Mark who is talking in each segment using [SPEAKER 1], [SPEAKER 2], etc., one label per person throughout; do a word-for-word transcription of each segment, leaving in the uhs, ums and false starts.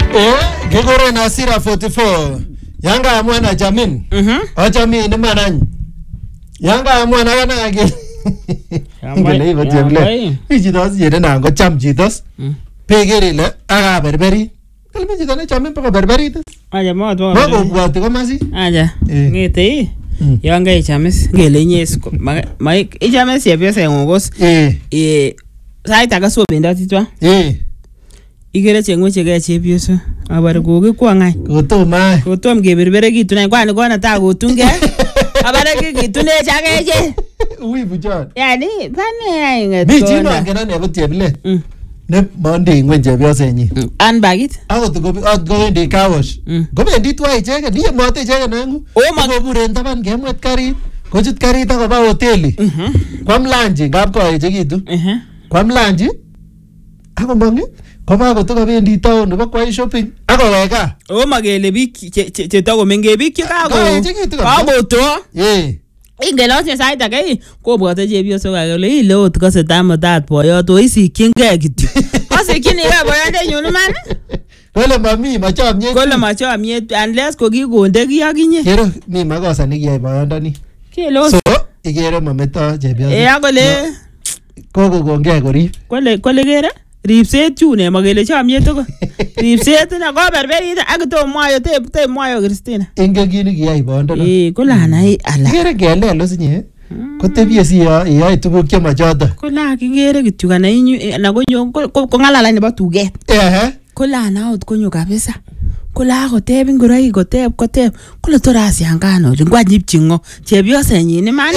[SPEAKER 1] Eh, kikore Nasira forty-four. Yanga amwana Jamin. Mhm. Achamin manany. Yanga amwana kana ake. Ngale ibo jemle. Ijidos yede na ngo cham jidos. Pegerile aga berberi. Kalme jidane chamin pa berberi tos.
[SPEAKER 2] Aja mo to.
[SPEAKER 1] Mo bwati ko masi.
[SPEAKER 2] Aja. Ngete. Yanga ichamis ngele nyes ko. Ma ichamis yebese ngogos. Eh. Eh sai taka so benda titwa. Eh. Igere chengwe chege chepyoso abare goge kwangai
[SPEAKER 1] kotoma
[SPEAKER 2] kotom geberbere gitu na kwani kwana ta gotunge abare gitune chageje
[SPEAKER 1] uwi bujon
[SPEAKER 2] yani bane ai ngeto
[SPEAKER 1] mi chino angena ne boteble ne monde ngwen chepyoso enyi
[SPEAKER 2] an bagit
[SPEAKER 1] akot go go endi kawosh go bendi twa ichege ni mote ichege nangu o magoburen taban gemwet karit kochut karit akoba hoteli kwam lunch ngap ko echegitu kwam lunch akomangi Koma ko to bendi town nebo kwai shopping. Ako weka.
[SPEAKER 2] O magele bik che to ko menge bik ka ko. Ka bo to. Eh. Ingelo se sai ta kai ko bwate chepyoso ka kole ile ot ko se tamo tat boyo to isikyin ge kityo. Asikyin ge boyo de nyun man.
[SPEAKER 1] Kole mami machamnyet.
[SPEAKER 2] Kole machamnyet unless ko kikonde ki akinye.
[SPEAKER 1] Kero mi makosa nekiyai boyondoni.
[SPEAKER 2] Kelo.
[SPEAKER 1] So ikere mameto chepyoso.
[SPEAKER 2] Eh akole
[SPEAKER 1] koko konge korip.
[SPEAKER 2] Kole kole kere ripset chune magele chamyet ko ripset na ko berberit ak to mwayo te te mwayo Christina
[SPEAKER 1] inge gini kiyai bondono
[SPEAKER 2] eh kulana ai ala
[SPEAKER 1] kere gele lo sinye ko tebie si ya yai tuguk chema choto
[SPEAKER 2] kula kigere kityu kana inyu na konyo ko ngalala nebo tuget
[SPEAKER 1] eh
[SPEAKER 2] kulana ot konyo kabisa kula ko teb ngoroi ko teb ko teb kula to rasi angano ngwa nyipchingo chepyoso nyini man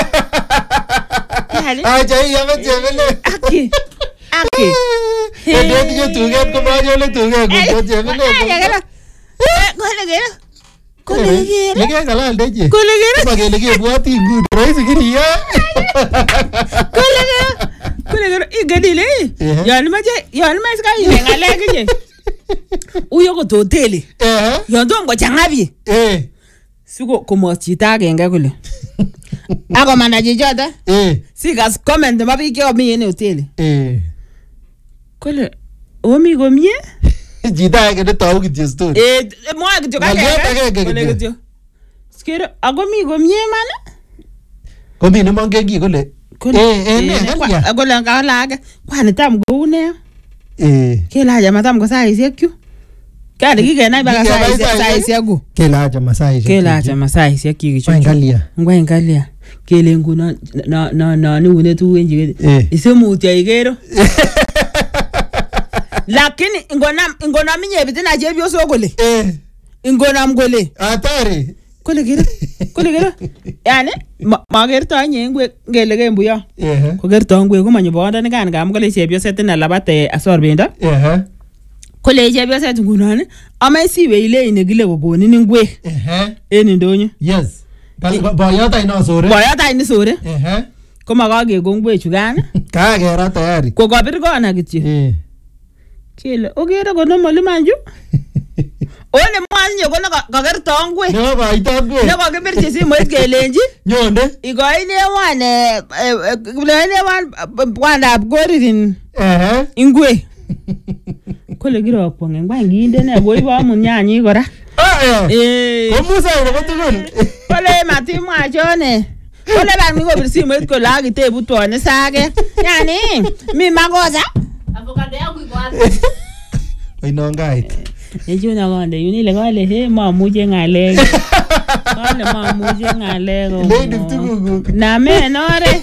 [SPEAKER 1] aja iya mejebele
[SPEAKER 2] aki Aki.
[SPEAKER 1] Ende tiyo tuget ko bajole tuget ko jemile.
[SPEAKER 2] Kole gere. Kole gere.
[SPEAKER 1] Lege kala ndeje.
[SPEAKER 2] Kole gere.
[SPEAKER 1] Bagele ke bwati ngud raisi kiriya.
[SPEAKER 2] Kole gere. Kole gere igadile. Yani maje yani mas kai ngale kije. Uyo ko hoteli. Eh. Yondo ngo changabi. Eh. Siko komo chita agenge kole. Ako manaje jota. Eh. Sigas comment mabiki omi ene hoteli. Eh. Kole omi komie
[SPEAKER 1] jida age de tawu kityo story
[SPEAKER 2] eh mo age to kage kole kityo skero agomi komie mana
[SPEAKER 1] komi ne monge gi kole eh eh ne
[SPEAKER 2] galia kole ngala age kwani tam go ne
[SPEAKER 1] eh
[SPEAKER 2] kela jama tam go sai sekyu kale kige nai baga sai sai sekyu
[SPEAKER 1] kela jama sai sekyu
[SPEAKER 2] kela jama sai sekyu kicho
[SPEAKER 1] ngalia
[SPEAKER 2] ngwa ngalia kele nguna na na na ni une tu wenji isemuti ayigero lakini ingona ingona minye bitina chepyoso kole eh ingona mgole
[SPEAKER 1] atari
[SPEAKER 2] kole gere kole gere yani magerto anye ngwe ngele gembuyo eh ko gerto ngwe ko manyo bonda ni kan gam kole chepyoso tina labate asor benda eh kole chepyoso nguna ama isiwe ile ine gile kokoni ni ngwe eh eni ndonyo
[SPEAKER 1] yes boyota ino sore
[SPEAKER 2] boyota ino sore eh ko magage gongwe chugan
[SPEAKER 1] ka gera tayari
[SPEAKER 2] ko gobir kona kityo eh Kile ogere kono malimanju Ole mwanyo kono kagerto ngwe
[SPEAKER 1] Ne ba itangwe
[SPEAKER 2] Ne kakibirchi simoit kelenji
[SPEAKER 1] Nyonde
[SPEAKER 2] Ikoine wane Ikoine wan Wandab goririn Eh Ingwe Kole giro kwonge ngwa nginde ne boibo munyanyi kora Eh
[SPEAKER 1] Komusa iro kotukun
[SPEAKER 2] Kole mati mwachone Kole ba miko simoit ko lagi tebu tuone sage Yani mi makosa Avocado yangu iko wapi?
[SPEAKER 1] Inongait.
[SPEAKER 2] Ejo na gonde yuni le gale he mamuje ngale. Gale mamuje ngale go.
[SPEAKER 1] Lady tugugu.
[SPEAKER 2] Na me nore.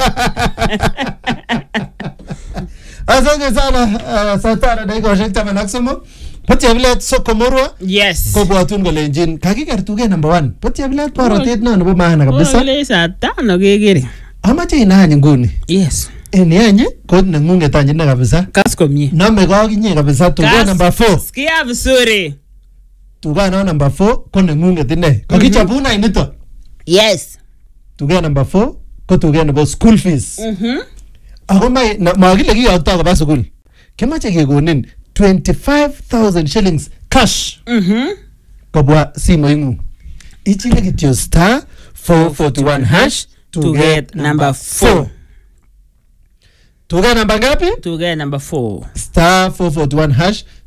[SPEAKER 1] Asante sana Santana na iko shekta manaksomo. Pati vile sokomorwa.
[SPEAKER 2] Yes.
[SPEAKER 1] Ko bwatun go lenjin. Kakikertuge number one. Pati vile porotet no no maana kabisa.
[SPEAKER 2] Ole satano gegere.
[SPEAKER 1] Amache inanye nguni.
[SPEAKER 2] Yes.
[SPEAKER 1] Eni anye ko nengunge tanje na kabisa.
[SPEAKER 2] Kas komie.
[SPEAKER 1] Name ko akinye kabisa tuga number four.
[SPEAKER 2] Sikia vizuri.
[SPEAKER 1] Tuga no number four ko nengunge tine. Kakichapuna inito.
[SPEAKER 2] Yes.
[SPEAKER 1] Tuga number four ko tuga nebo school fees. Mhm. Ako mai magile ki yauta ko ba school. Kemache kegonin twenty-five thousand shillings cash. Mhm. Kobwa simo ingu. Ichile kityo star four forty-one hash to get number four. Tuga number ngapi?
[SPEAKER 2] Tuga number four.
[SPEAKER 1] Star four forty-one hash